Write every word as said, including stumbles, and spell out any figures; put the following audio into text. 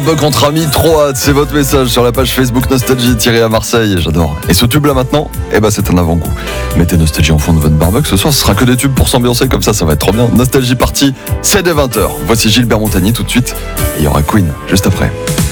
Bug entre amis, trop hâte, c'est votre message sur la page Facebook Nostalgie tiré à Marseille, j'adore. Et ce tube là maintenant, eh ben c'est un avant-goût. Mettez Nostalgie en fond de votre barbecue, ce soir ce sera que des tubes pour s'ambiancer comme ça, ça va être trop bien. Nostalgie partie, c'est dès vingt heures. Voici Gilbert Montagnier tout de suite, et il y aura Queen juste après.